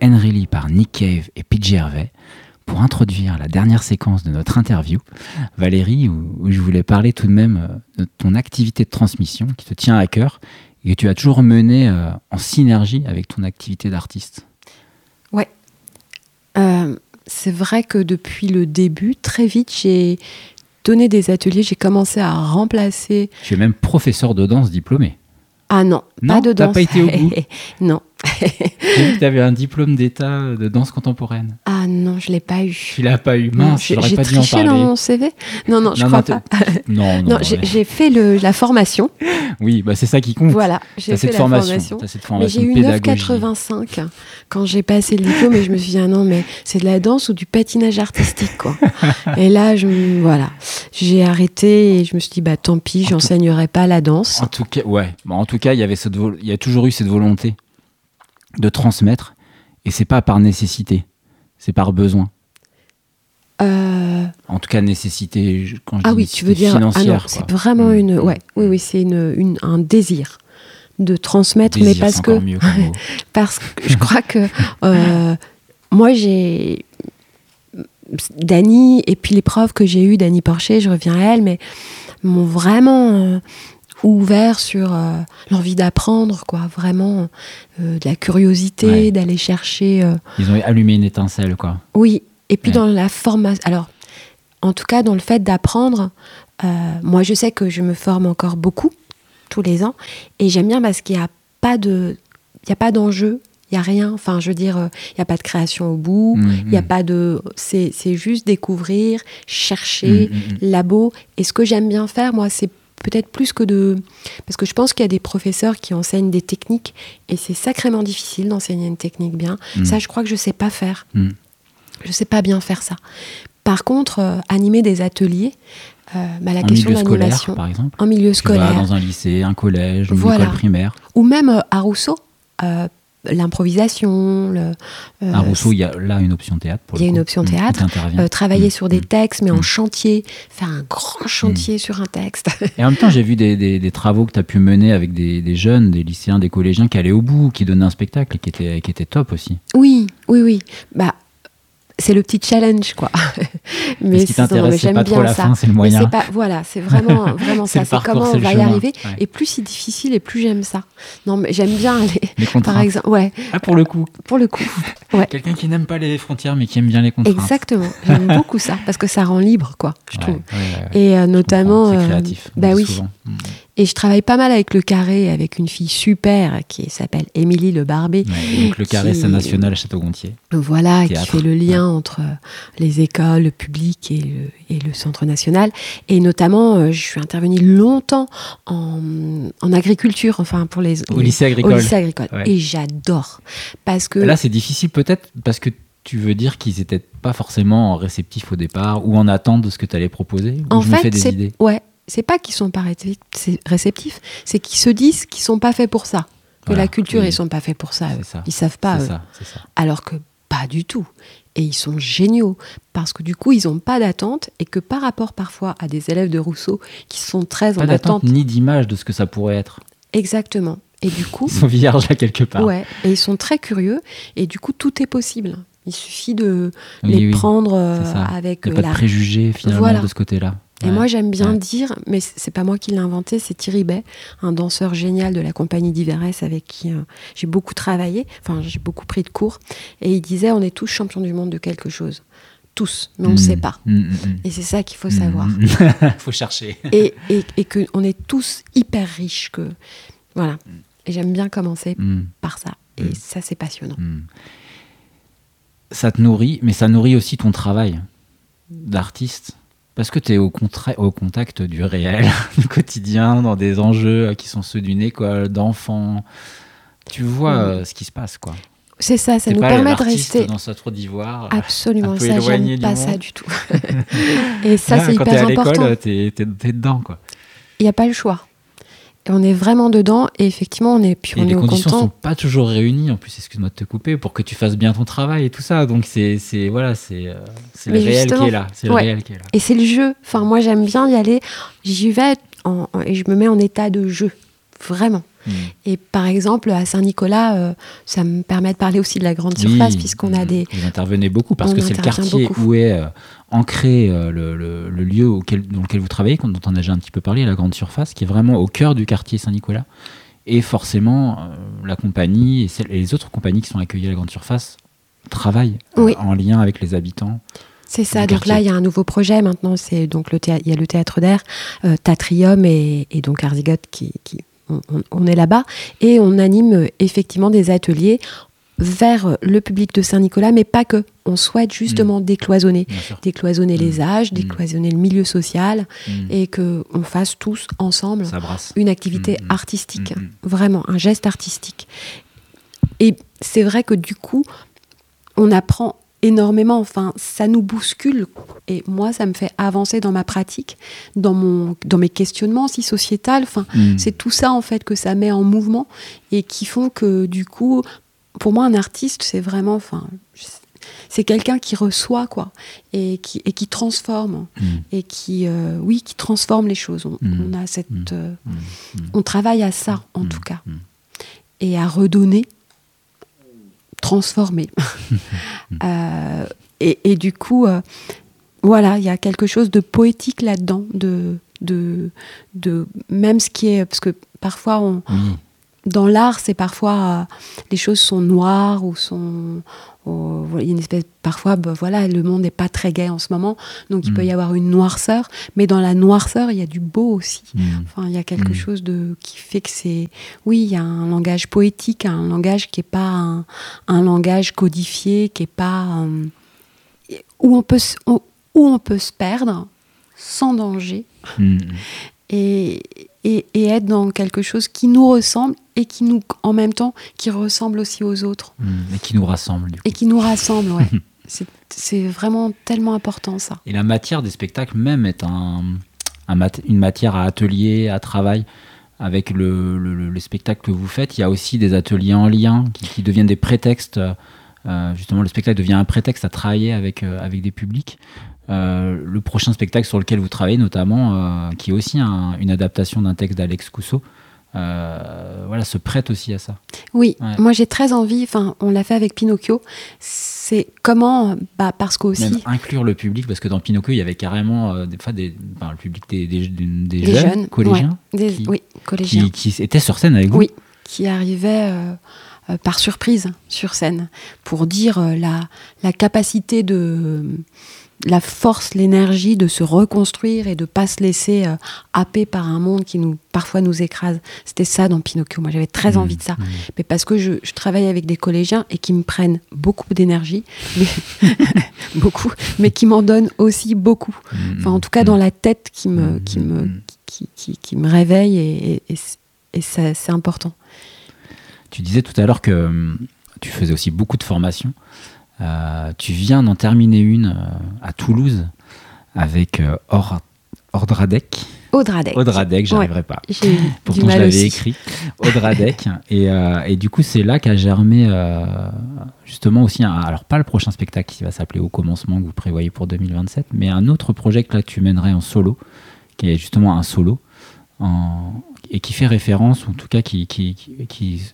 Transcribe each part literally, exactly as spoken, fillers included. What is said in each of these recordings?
Henry Lee par Nick Cave et P J Harvey pour introduire la dernière séquence de notre interview. Valérie, où, où je voulais parler tout de même de ton activité de transmission qui te tient à cœur et que tu as toujours menée euh, en synergie avec ton activité d'artiste. Ouais. Euh, c'est vrai que depuis le début, très vite, j'ai donné des ateliers, j'ai commencé à remplacer... Tu es même professeur de danse diplômé. Ah non, non pas de danse. Non, t'as pas été au bout. Non. J'ai vu que tu avais un diplôme d'état de danse contemporaine. Ah non, je l'ai pas eu. Tu l'as pas eu, mince, non, j'aurais j'ai pas dû en triché parler. dans mon C V. Non, non, je non, crois non, pas. non, non, non non j'ai, mais... j'ai fait le, la formation. Oui, bah c'est ça qui compte. Voilà, j'ai T'as fait cette la formation. formation. T'as cette formation mais j'ai eu pédagogie. neuf virgule quatre-vingt-cinq quand j'ai passé le diplôme et je me suis dit, ah non, mais c'est de la danse ou du patinage artistique, quoi. Et là, je, voilà, j'ai arrêté et je me suis dit, bah tant pis, En j'enseignerai tout... pas la danse. En tout cas, ouais. Bon, en tout cas, il y avait cette vo... il y a toujours eu cette volonté de transmettre, et c'est pas par nécessité, c'est par besoin. Euh... En tout cas, nécessité, quand je ah dis oui, tu veux dire financière. ah non, quoi. c'est vraiment mmh. une, ouais, oui, oui, c'est une, une, un désir de transmettre, désir, mais parce c'est que, mieux comme mot. parce que je crois que euh, moi j'ai Dany et puis les profs que j'ai eu, Dany Porcher, je reviens à elle, mais m'ont vraiment euh, ouvert sur euh, l'envie d'apprendre, quoi, vraiment euh, de la curiosité, ouais. d'aller chercher. Euh... Ils ont allumé une étincelle, quoi. Oui, et puis ouais. dans la formation. Alors, en tout cas, dans le fait d'apprendre, euh, moi, je sais que je me forme encore beaucoup tous les ans, et j'aime bien parce qu'il n'y a pas de, il y a pas d'enjeu. Il n'y a rien, enfin je veux dire, il euh, n'y a pas de création au bout, il mmh, n'y a mmh. pas de... C'est, c'est juste découvrir, chercher, mmh, mmh. labo. Et ce que j'aime bien faire, moi, c'est peut-être plus que de... Parce que je pense qu'il y a des professeurs qui enseignent des techniques, et c'est sacrément difficile d'enseigner une technique bien. Mmh. Ça, je crois que je ne sais pas faire. Mmh. Je ne sais pas bien faire ça. Par contre, euh, animer des ateliers, euh, bah, la en question milieu de l'animation... scolaire, par exemple. En milieu tu scolaire. Vas dans un lycée, un collège, une voilà. école primaire. Ou même euh, à Rousseau, euh, l'improvisation. Le, euh, à Rousseau, il y a là une option théâtre. Il y a une option théâtre. Euh, travailler mmh. sur des textes, mais mmh. en chantier. Faire un grand chantier mmh. sur un texte. Et en même temps, j'ai vu des, des, des travaux que tu as pu mener avec des, des jeunes, des lycéens, des collégiens qui allaient au bout, qui donnaient un spectacle et qui était, qui était top aussi. Oui, oui, oui. Bah, c'est le petit challenge, quoi. mais ce qui t'intéresse, c'est pas trop la fin, c'est le moyen. C'est pas, voilà, c'est vraiment, vraiment c'est ça. C'est parcours, comment on c'est va chemin. y arriver. Ouais. Et plus c'est difficile, et plus j'aime ça. Non, mais j'aime bien les. Les contraintes. Par exemple, ouais. Ah, pour le coup. Pour le coup. Ouais. Quelqu'un qui n'aime pas les frontières, mais qui aime bien les contraintes. Exactement. J'aime beaucoup ça, parce que ça rend libre, quoi, je ouais, trouve. Ouais, ouais, ouais. Et euh, notamment. C'est créatif. Euh, bah oui. Souvent. Mmh. Et je travaille pas mal avec le Carré, avec une fille super qui s'appelle Émilie Le Barbet. Ouais, donc le Carré, c'est national à Château-Gontier. Voilà, Théâtre. qui fait le lien ouais. entre les écoles, le public et le, et le centre national. Et notamment, euh, je suis intervenue longtemps en, en agriculture, enfin pour les... Au lycée agricole. Au lycée agricole. Ouais. Et j'adore. Parce que... Là, c'est difficile peut-être parce que tu veux dire qu'ils n'étaient pas forcément réceptifs au départ ou en attente de ce que tu allais proposer ou En je fait, me fais des c'est... idées. Ouais. C'est pas qu'ils sont pas réceptifs, c'est qu'ils se disent qu'ils sont pas faits pour ça. Que voilà, la culture, oui. ils sont pas faits pour ça. ça. Ils savent pas. C'est eux. ça, c'est ça. Alors que pas du tout. Et ils sont géniaux. Parce que du coup, ils ont pas d'attente et que par rapport parfois à des élèves de Rousseau qui sont très pas en d'attente. attente. Ni d'image de ce que ça pourrait être. Exactement. Et du coup. Ils sont vierges là quelque part. Ouais. Et ils sont très curieux. Et du coup, tout est possible. Il suffit de oui, les oui, prendre euh, avec. Il n'y a pas la... de préjugés finalement voilà. de ce côté-là. Et ouais. moi, j'aime bien ouais. dire, mais c'est pas moi qui l'ai inventé, c'est Thierry Bay, un danseur génial de la compagnie d'Iverès avec qui euh, j'ai beaucoup travaillé, enfin, j'ai beaucoup pris de cours. Et il disait, on est tous champions du monde de quelque chose. Tous, mais on ne mmh, sait pas. Mmh, mmh. Et c'est ça qu'il faut mmh, savoir. Il faut chercher. Et, et, et qu'on est tous hyper riches. Que... Voilà. Et j'aime bien commencer mmh. par ça. Et mmh. ça, c'est passionnant. Mmh. Ça te nourrit, mais ça nourrit aussi ton travail d'artiste. Parce que tu es au, contra- au contact du réel, du quotidien, dans des enjeux qui sont ceux d'une école, d'enfants. Tu vois mmh. euh, ce qui se passe, quoi. C'est ça, ça T'es nous pas permet de rester... dans sa tour d'ivoire. Absolument, un peu ça, éloigné j'aime pas du ça monde. du tout. Et ça, Là, c'est quand hyper t'es à important. l'école, t'es, t'es, t'es dedans, quoi. Il n'y a pas le choix. Et on est vraiment dedans, et effectivement, on est, puis et on les est au conditions content. sont pas toujours réunies, en plus, excuse-moi de te couper, pour que tu fasses bien ton travail et tout ça. Donc, c'est, c'est, voilà, c'est, euh, c'est le réel qui est là. C'est ouais. le réel qui est là. Et c'est le jeu. Enfin, moi, j'aime bien y aller. J'y vais en, en, et je me mets en état de jeu. Vraiment. Mmh. Et par exemple, à Saint-Nicolas, euh, ça me permet de parler aussi de la grande surface, oui, puisqu'on a des... Vous intervenez beaucoup, parce on que c'est le quartier beaucoup. où est euh, ancré euh, le, le, le lieu auquel, dans lequel vous travaillez, dont on a déjà un petit peu parlé, la grande surface, qui est vraiment au cœur du quartier Saint-Nicolas. Et forcément, euh, la compagnie et, celle, et les autres compagnies qui sont accueillies à la grande surface travaillent euh, oui. en lien avec les habitants. C'est ça, donc là il y a un nouveau projet maintenant, c'est donc le théâtre, il y a le théâtre d'air, euh, Tatrium et, et donc Arzigote qui, qui on, on est là-bas, et on anime effectivement des ateliers vers le public de Saint-Nicolas, mais pas que. On souhaite justement mmh. décloisonner, décloisonner mmh. les âges, mmh. décloisonner le milieu social, mmh. et qu'on fasse tous ensemble une activité mmh. artistique, mmh. vraiment un geste artistique. Et c'est vrai que du coup, on apprend énormément, enfin, ça nous bouscule, et moi, ça me fait avancer dans ma pratique, dans, mon, dans mes questionnements aussi sociétals, enfin, mmh. c'est tout ça, en fait, que ça met en mouvement, et qui font que, du coup, pour moi, un artiste, c'est vraiment, enfin, c'est quelqu'un qui reçoit, quoi, et qui, et qui transforme, mmh. et qui, euh, oui, qui transforme les choses. On, mmh. on a cette... Mmh. Euh, mmh. on travaille à ça, en mmh. tout cas, mmh. et à redonner, transformer. euh, et, et du coup, euh, voilà, il y a quelque chose de poétique là-dedans, de, de, de même ce qui est, parce que parfois, on, oui. dans l'art, c'est parfois euh, les choses sont noires ou sont, oh, il y a une espèce, parfois, bah, voilà, le monde n'est pas très gai en ce moment, donc il mmh. peut y avoir une noirceur, mais dans la noirceur, il y a du beau aussi. Mmh. Enfin, il y a quelque mmh. chose de qui fait que c'est, oui, il y a un langage poétique, un langage qui est pas un, un langage codifié, qui est pas euh, où on peut où on peut se perdre sans danger. Mmh. Et, et, et être dans quelque chose qui nous ressemble et qui nous, en même temps, qui ressemble aussi aux autres. Mmh, et qui nous rassemble. Du coup. Et qui nous rassemble, ouais. c'est, c'est vraiment tellement important, ça. Et la matière des spectacles même est un, un mat- une matière à atelier, à travail. Avec le, le, le, les spectacles que vous faites, il y a aussi des ateliers en lien qui, qui deviennent des prétextes. Euh, justement, le spectacle devient un prétexte à travailler avec, euh, avec des publics. Euh, le prochain spectacle sur lequel vous travaillez notamment, euh, qui est aussi un, une adaptation d'un texte d'Alex Cousseau, euh, voilà, se prête aussi à ça. Oui, ouais. Moi j'ai très envie, enfin on l'a fait avec Pinocchio, c'est comment, bah parce qu'aussi... Même inclure le public, parce que dans Pinocchio il y avait carrément euh, des fois des, enfin, le public des, des, des, des, des jeunes, jeunes collégiens, ouais, des, qui, oui, collégiens. Qui, qui étaient sur scène avec vous. Oui, qui arrivaient... Euh, Euh, par surprise sur scène, pour dire euh, la, la capacité de... la force, l'énergie de se reconstruire et de ne pas se laisser euh, happer par un monde qui nous, parfois nous écrase. C'était ça dans Pinocchio. Moi, j'avais très mmh, envie de ça. Mmh. Mais parce que je, je travaille avec des collégiens et qui me prennent beaucoup d'énergie, mais beaucoup, mais qui m'en donnent aussi beaucoup. Mmh, enfin, en tout cas, dans la tête, qui me, qui me, qui, qui, qui me réveille et, et, et ça, c'est important. Tu disais tout à l'heure que euh, tu faisais aussi beaucoup de formations. Euh, tu viens d'en terminer une euh, à Toulouse avec euh, Or, Ordradec. Audradec. Audradec, j'arriverai ouais, pas. J'ai Pourtant, je l'avais aussi. écrit. Audradec. et, euh, et du coup, c'est là qu'a germé euh, justement aussi, un, alors pas le prochain spectacle qui va s'appeler Au commencement, que vous prévoyez pour deux mille vingt-sept, mais un autre projet que là, tu mènerais en solo, qui est justement un solo, en, et qui fait référence, ou en tout cas qui... qui, qui, qui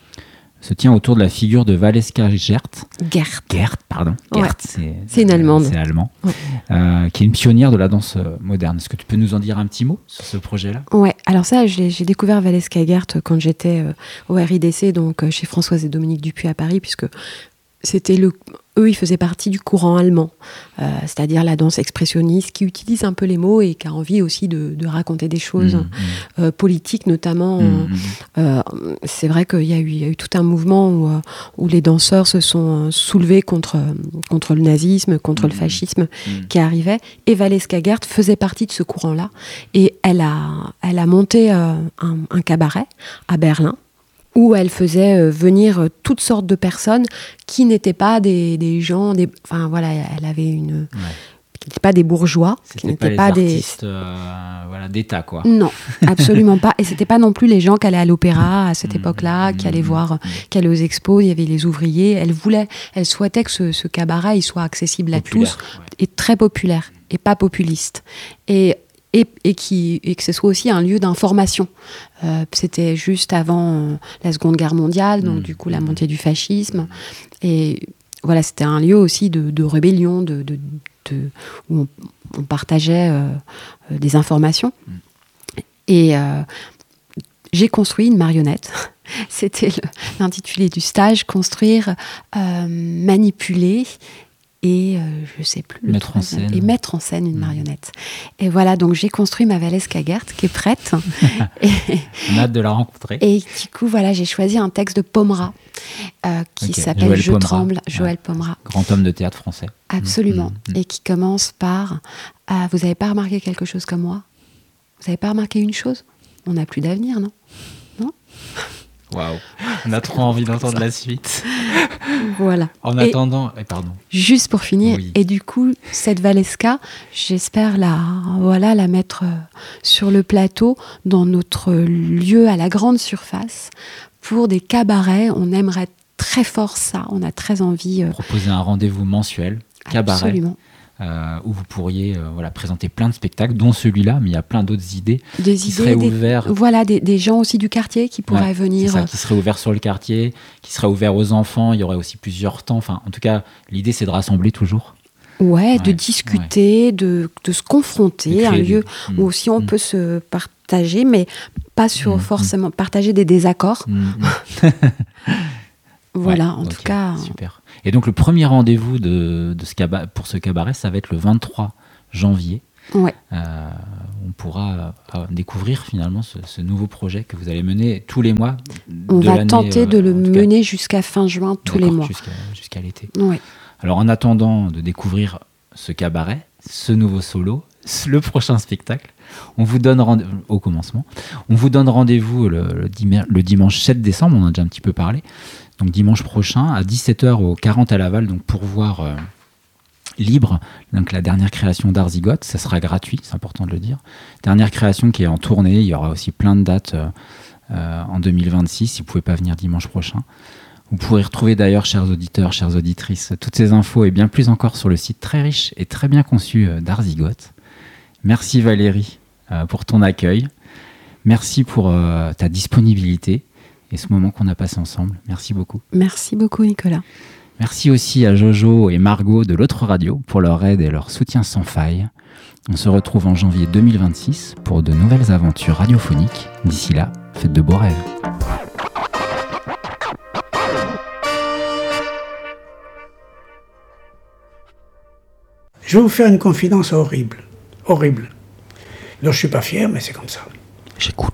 se tient autour de la figure de Valeska Gert. Gert. Gert, pardon. Gert, ouais. c'est, c'est une Allemande. C'est allemand. Ouais. Euh, qui est une pionnière de la danse moderne. Est-ce que tu peux nous en dire un petit mot sur ce projet-là ? Ouais, alors ça, j'ai, j'ai découvert Valeska Gert quand j'étais euh, au R I D C, donc euh, chez Françoise et Dominique Dupuis à Paris, puisque c'était le... eux, ils faisaient partie du courant allemand, euh, c'est-à-dire la danse expressionniste, qui utilise un peu les mots et qui a envie aussi de, de raconter des choses mmh, euh, politiques, notamment. Mmh. Euh, c'est vrai qu'il y a eu, il y a eu tout un mouvement où, euh, où les danseurs se sont soulevés contre, contre le nazisme, contre mmh. le fascisme mmh. qui arrivait. Et Valeska Gert faisait partie de ce courant-là. Et elle a, elle a monté euh, un, un cabaret à Berlin, où elle faisait euh, venir euh, toutes sortes de personnes qui n'étaient pas des, des gens, des, enfin voilà, elle avait une, ouais. qui n'étaient pas des bourgeois, c'était qui n'étaient pas, pas les des artistes, euh, voilà, d'État quoi. Non, absolument pas. Et c'était pas non plus les gens qui allaient à l'opéra à cette mmh, époque-là, mmh, qui allaient voir, mmh. qui allaient aux expos. Il y avait les ouvriers. Elle voulait, elle souhaitait que ce, ce cabaret il soit accessible populaire, à tous ouais. et très populaire et pas populiste. Et et, et, qui, et que ce soit aussi un lieu d'information. Euh, c'était juste avant euh, la Seconde Guerre mondiale, donc mmh. du coup la montée du fascisme. Et voilà, c'était un lieu aussi de, de rébellion, de, de, de, où on, on partageait euh, des informations. Mmh. Et euh, j'ai construit une marionnette. C'était le, l'intitulé du stage, construire, euh, manipuler et, euh, je sais plus, le mettre en scène. Et mettre en scène une marionnette. Mmh. Et voilà, donc j'ai construit ma Valeska Gert, qui est prête. et, On a hâte de la rencontrer. Et du coup, voilà, j'ai choisi un texte de Pomera, euh, qui okay. s'appelle Joël Je Pomera. tremble, Joël ouais. Pomera. Grand homme de théâtre français. Absolument. Mmh. Et qui commence par ah, vous n'avez pas remarqué quelque chose comme moi ? Vous n'avez pas remarqué une chose ? On n'a plus d'avenir, non ? Non ? Waouh, on a trop envie d'entendre la suite. Voilà. En et attendant, et pardon. Juste pour finir, oui. Et du coup, cette Valeska, j'espère la, voilà, la mettre sur le plateau, dans notre lieu à la grande surface, pour des cabarets. On aimerait très fort ça, on a très envie. Euh... Proposer un rendez-vous mensuel, cabaret. Absolument. Euh, où vous pourriez euh, voilà, présenter plein de spectacles, dont celui-là, mais il y a plein d'autres idées des qui idées, seraient des, ouvertes. Voilà, des, des gens aussi du quartier qui pourraient ouais, venir. C'est ça, qui seraient ouverts sur le quartier, qui seraient ouverts aux enfants. Il y aurait aussi plusieurs temps. Enfin, en tout cas, l'idée, c'est de rassembler toujours. Ouais, ouais de ouais, discuter, ouais. de, de se confronter, un lieu des... où aussi on mmh. peut se partager, mais pas sur mmh. forcément partager des désaccords. Mmh. Voilà, ouais, en okay, tout cas. Super. Et donc, le premier rendez-vous de, de ce cabaret, pour ce cabaret, ça va être le vingt-trois janvier. Ouais. Euh, on pourra euh, découvrir finalement ce, ce nouveau projet que vous allez mener tous les mois. On de va l'année, tenter euh, de le mener cas. jusqu'à fin juin, tous D'accord, les mois. Jusqu'à, jusqu'à l'été. Ouais. Alors, en attendant de découvrir ce cabaret, ce nouveau solo, le prochain spectacle, on vous donne rendez- au commencement, on vous donne rendez-vous le, le, dim- le dimanche sept décembre, on en a déjà un petit peu parlé. Donc dimanche prochain à dix-sept heures au quarante à Laval, donc pour voir euh, libre, donc la dernière création d'Arzigote, ça sera gratuit, c'est important de le dire. Dernière création qui est en tournée, il y aura aussi plein de dates euh, euh, en deux mille vingt-six, si vous ne pouvez pas venir dimanche prochain. Vous pourrez retrouver d'ailleurs, chers auditeurs, chères auditrices, toutes ces infos et bien plus encore sur le site très riche et très bien conçu euh, d'Arzigote. Merci Valérie euh, pour ton accueil, merci pour euh, ta disponibilité. Et ce moment qu'on a passé ensemble. Merci beaucoup. Merci beaucoup, Nicolas. Merci aussi à Jojo et Margot de l'autre radio pour leur aide et leur soutien sans faille. On se retrouve en janvier deux mille vingt-six pour de nouvelles aventures radiophoniques. D'ici là, faites de beaux rêves. Je vais vous faire une confidence horrible. Horrible. Donc je suis pas fier, mais c'est comme ça. J'écoute.